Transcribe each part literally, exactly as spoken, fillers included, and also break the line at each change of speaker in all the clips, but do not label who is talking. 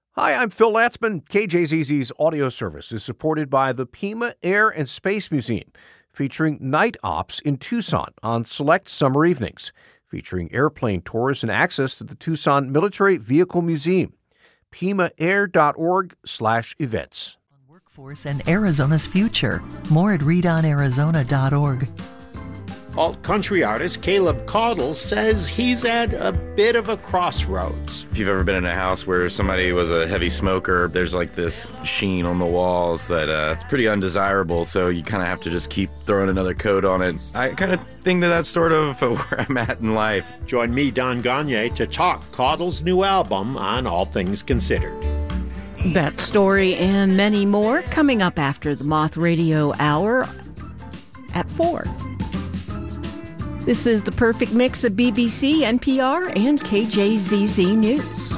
Hi, I'm Phil Latzman. K J Z Z's audio service is supported by the Pima Air and Space Museum, featuring night ops in Tucson on select summer evenings, featuring airplane tours and access to the Tucson Military Vehicle Museum. PimaAir.org slash events.
Workforce and Arizona's future. More at read on arizona dot org.
Alt-country artist Caleb Caudle says he's at a bit of a crossroads.
If you've ever been in a house where somebody was a heavy smoker, there's like this sheen on the walls that uh, it's pretty undesirable, so you kind of have to just keep throwing another coat on it. I kind of think that that's sort of where I'm at in life.
Join me, Don Gagne, to talk Caudle's new album on All Things Considered.
That story and many more coming up after the Moth Radio Hour at four. This is the perfect mix of B B C, N P R, and K J Z Z News.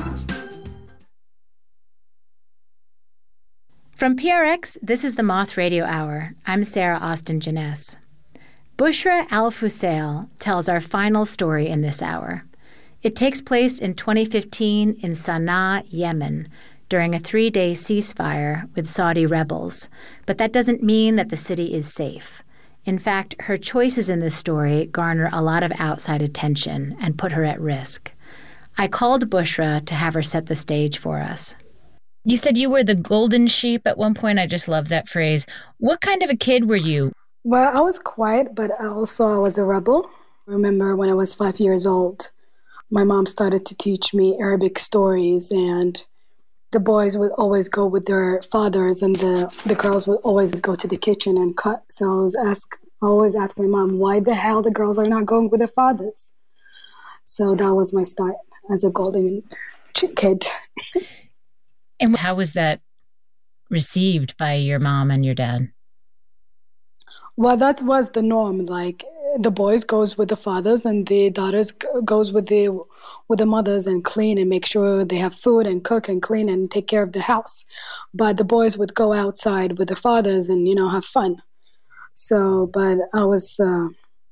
From P R X, this is the Moth Radio Hour. I'm Sarah Austin Janess. Bushra Al-Fusail tells our final story in this hour. It takes place in twenty fifteen in Sana'a, Yemen, during a three-day ceasefire with Saudi rebels. But that doesn't mean that the city is safe. In fact, her choices in this story garner a lot of outside attention and put her at risk. I called Bushra to have her set the stage for us.
You said you were the golden sheep at one point. I just love that phrase. What kind of a kid were you?
Well, I was quiet, but also I was a rebel. I remember when I was five years old, my mom started to teach me Arabic stories, and the boys would always go with their fathers, and the, the girls would always go to the kitchen and cut. So I was ask, I always ask my mom, why the hell the girls are not going with their fathers? So that was my start as a golden kid.
And how was that received by your mom and your dad?
Well, that was the norm. Like, the boys goes with the fathers, and the daughters goes with the with the mothers and clean and make sure they have food and cook and clean and take care of the house. But the boys would go outside with the fathers and, you know, have fun. So, but I was, uh,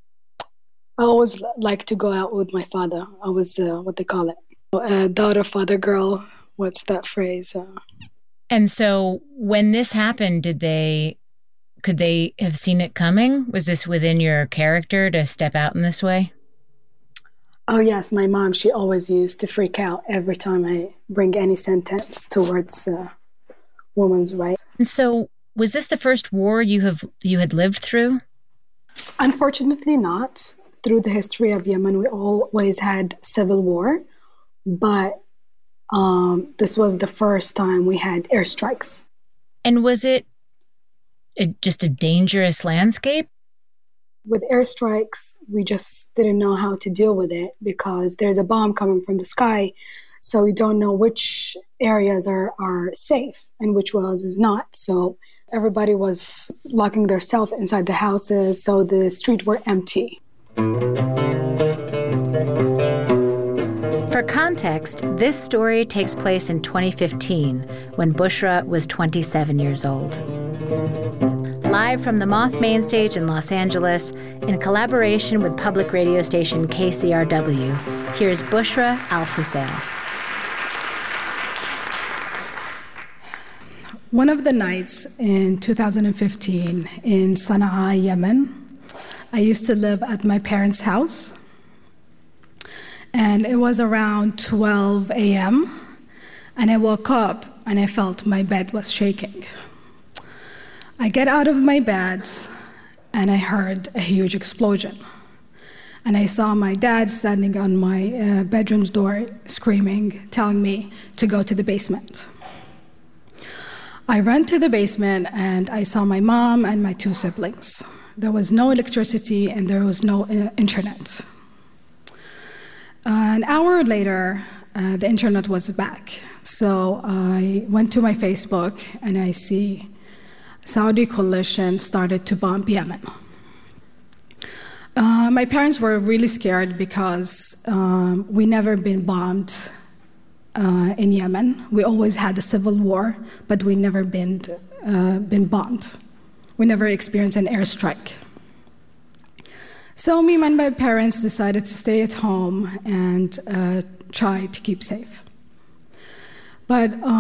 I always liked to go out with my father. I was, uh, what they call it, a daughter, father, girl. What's that phrase? Uh,
and so when this happened, did they... Could they have seen it coming? Was this within your character to step out in this way?
Oh, yes. My mom, she always used to freak out every time I bring any sentence towards uh, women's rights.
And so was this the first war you have you had lived through?
Unfortunately not. Through the history of Yemen, we always had civil war. But um, this was the first time we had airstrikes.
And was it A, just a dangerous landscape?
With airstrikes, we just didn't know how to deal with it because there's a bomb coming from the sky, so we don't know which areas are, are safe and which ones is not. So everybody was locking themselves inside the houses, so the streets were empty.
For context, this story takes place in twenty fifteen, when Bushra was twenty-seven years old. Live from the Moth main stage in Los Angeles, in collaboration with public radio station K C R W, here's Bushra Al-Fusail.
One of the nights in two thousand fifteen in Sana'a, Yemen, I used to live at my parents' house. And it was around twelve a.m. and I woke up and I felt my bed was shaking. I get out of my bed and I heard a huge explosion. And I saw my dad standing on my uh, bedroom's door screaming, telling me to go to the basement. I ran to the basement and I saw my mom and my two siblings. There was no electricity and there was no uh, internet. Uh, an hour later, uh, the internet was back. So I went to my Facebook and I see Saudi coalition started to bomb Yemen. Uh, my parents were really scared because um, we never been bombed uh, in Yemen. We always had a civil war, but we never been, uh, been bombed. We never experienced an airstrike. So me and my parents decided to stay at home and uh, try to keep safe. But um,